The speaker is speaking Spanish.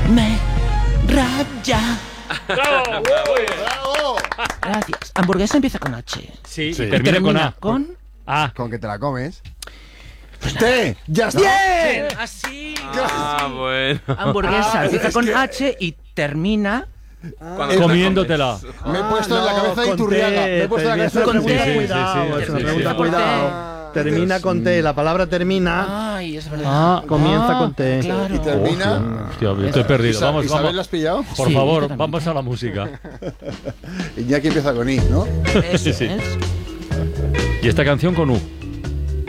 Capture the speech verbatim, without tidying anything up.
me raya. ¡Bravo! ¡Bravo! Gracias. Hamburguesa empieza con H. Sí, Sí. y Y termina con A. con... A. Con que te la comes. ¡Te! ¡Ya está! ¡Bien! Así. Ah, bueno. Hamburguesa Ah, empieza es con que- H y termina Cuando te la Comiéndotela. Me he Ah, puesto en la no, cabeza de con Iturriaga. T, Me he puesto en la es cabeza una de con pregunta, T. cuidado, Sí, sí, es una sí, pregunta, sí. cuidado. Termina con T, la palabra termina, Ay, es verdad. Ah, comienza con T. Claro. Y termina. Hostia, estoy perdido. Isa- Vamos, ¿Isabel vamos. lo has pillado? Por Sí, favor, totalmente. vamos a la música. Iñaki empieza con I, ¿no? Eso Sí, sí. es. Y esta canción con U.